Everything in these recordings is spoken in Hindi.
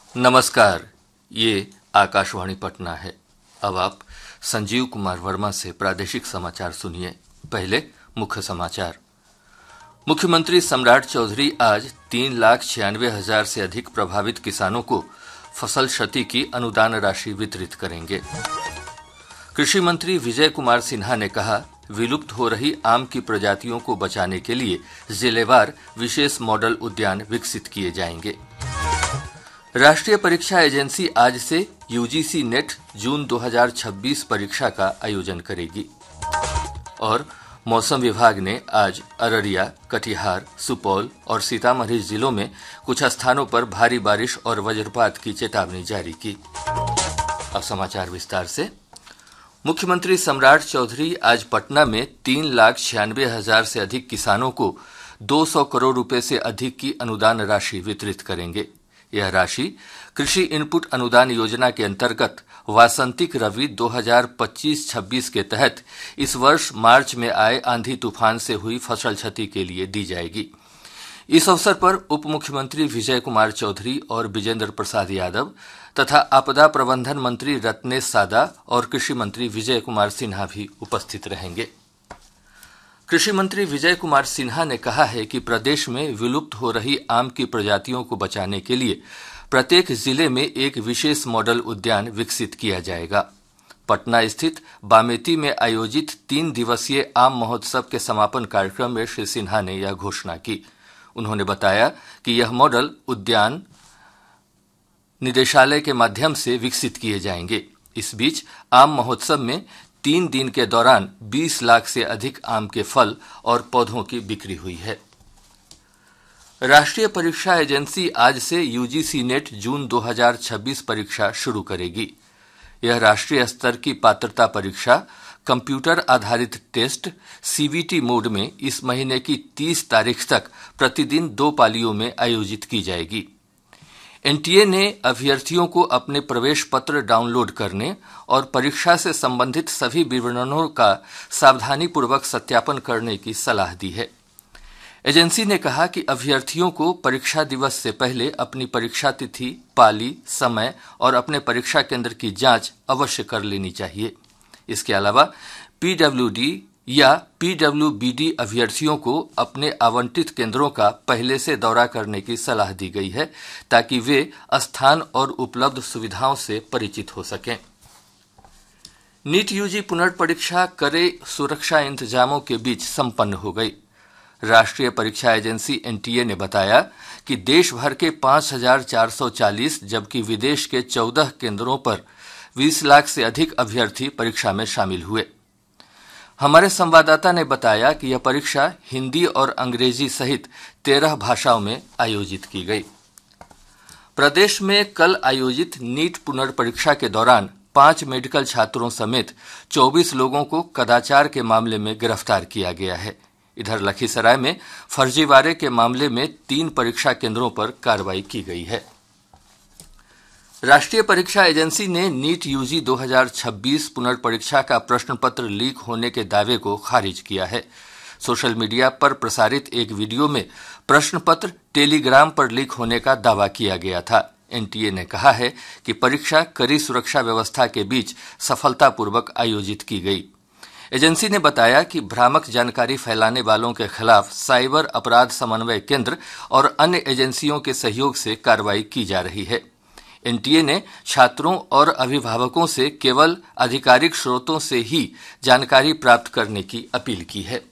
नमस्कार, ये आकाशवाणी पटना है। अब आप संजीव कुमार वर्मा से प्रादेशिक समाचार सुनिए। पहले मुख्य समाचार। मुख्यमंत्री सम्राट चौधरी आज 3,96,000 से अधिक प्रभावित किसानों को फसल क्षति की अनुदान राशि वितरित करेंगे। कृषि मंत्री विजय कुमार सिन्हा ने कहा, विलुप्त हो रही आम की प्रजातियों को बचाने के लिए जिलेवार विशेष मॉडल उद्यान विकसित किए जाएंगे। राष्ट्रीय परीक्षा एजेंसी आज से यूजीसी नेट जून 2026 परीक्षा का आयोजन करेगी। और मौसम विभाग ने आज अररिया, कटिहार, सुपौल और सीतामढ़ी जिलों में कुछ स्थानों पर भारी बारिश और वज्रपात की चेतावनी जारी की। अब समाचार विस्तार से। मुख्यमंत्री सम्राट चौधरी आज पटना में 3,96,000 से अधिक किसानों को 200 करोड़ रुपए से अधिक की अनुदान राशि वितरित करेंगे। यह राशि कृषि इनपुट अनुदान योजना के अंतर्गत वासंतिक रबी 2025-26 के तहत इस वर्ष मार्च में आए आंधी तूफान से हुई फसल क्षति के लिए दी जाएगी। इस अवसर पर उप मुख्यमंत्री विजय कुमार चौधरी और विजेंद्र प्रसाद यादव तथा आपदा प्रबंधन मंत्री रत्नेश सादा और कृषि मंत्री विजय कुमार सिन्हा भी उपस्थित रहेंगे। कृषि मंत्री विजय कुमार सिन्हा ने कहा है कि प्रदेश में विलुप्त हो रही आम की प्रजातियों को बचाने के लिए प्रत्येक जिले में एक विशेष मॉडल उद्यान विकसित किया जाएगा। पटना स्थित बामेती में आयोजित 3 दिवसीय आम महोत्सव के समापन कार्यक्रम में श्री सिन्हा ने यह घोषणा की। उन्होंने बताया कि यह मॉडल उद्यान निदेशालय के माध्यम से विकसित किए जाएंगे। इस बीच आम महोत्सव में 3 दिन के दौरान 20 लाख से अधिक आम के फल और पौधों की बिक्री हुई है। राष्ट्रीय परीक्षा एजेंसी आज से यूजीसी नेट जून 2026 परीक्षा शुरू करेगी। यह राष्ट्रीय स्तर की पात्रता परीक्षा कंप्यूटर आधारित टेस्ट सीबीटी मोड में इस महीने की 30 तारीख तक प्रतिदिन 2 पालियों में आयोजित की जाएगी। एनटीए ने अभ्यर्थियों को अपने प्रवेश पत्र डाउनलोड करने और परीक्षा से संबंधित सभी विवरणों का सावधानीपूर्वक सत्यापन करने की सलाह दी है। एजेंसी ने कहा कि अभ्यर्थियों को परीक्षा दिवस से पहले अपनी परीक्षा तिथि, पाली, समय और अपने परीक्षा केंद्र की जांच अवश्य कर लेनी चाहिए। इसके अलावा पीडब्ल्यूडी या पीडब्ल्यूबीडी अभ्यर्थियों को अपने आवंटित केंद्रों का पहले से दौरा करने की सलाह दी गई है ताकि वे स्थान और उपलब्ध सुविधाओं से परिचित हो सकें। नीट यूजी पुनर्परीक्षा कड़े सुरक्षा इंतजामों के बीच संपन्न हो गई। राष्ट्रीय परीक्षा एजेंसी एनटीए ने बताया कि देश भर के 5,440 जबकि विदेश के 14 केंद्रों पर 20 लाख से अधिक अभ्यर्थी परीक्षा में शामिल हुए। हमारे संवाददाता ने बताया कि यह परीक्षा हिंदी और अंग्रेजी सहित 13 भाषाओं में आयोजित की गई। प्रदेश में कल आयोजित नीट पुनर्परीक्षा के दौरान 5 मेडिकल छात्रों समेत 24 लोगों को कदाचार के मामले में गिरफ्तार किया गया है। इधर लखीसराय में फर्जीवाड़े के मामले में 3 परीक्षा केंद्रों पर कार्रवाई की गई है। राष्ट्रीय परीक्षा एजेंसी ने नीट यूजी 2026 पुनर्परीक्षा का प्रश्न पत्र लीक होने के दावे को खारिज किया है। सोशल मीडिया पर प्रसारित एक वीडियो में प्रश्न पत्र टेलीग्राम पर लीक होने का दावा किया गया था। एनटीए ने कहा है कि परीक्षा कड़ी सुरक्षा व्यवस्था के बीच सफलतापूर्वक आयोजित की गई। एजेंसी ने बताया कि भ्रामक जानकारी फैलाने वालों के खिलाफ साइबर अपराध समन्वय केंद्र और अन्य एजेंसियों के सहयोग से कार्रवाई की जा रही है। एनटीए ने छात्रों और अभिभावकों से केवल आधिकारिक स्रोतों से ही जानकारी प्राप्त करने की अपील की है।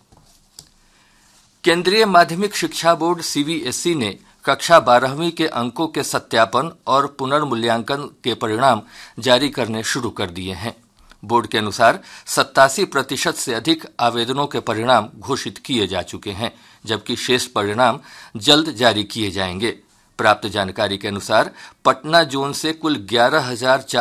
केंद्रीय माध्यमिक शिक्षा बोर्ड सीबीएसई ने कक्षा 12वीं के अंकों के सत्यापन और पुनर्मूल्यांकन के परिणाम जारी करने शुरू कर दिए हैं। बोर्ड के अनुसार 87% से अधिक आवेदनों के परिणाम घोषित किए जा चुके हैं, जबकि शेष परिणाम जल्द जारी किए जाएंगे। प्राप्त जानकारी के अनुसार पटना जोन से कुल 11,400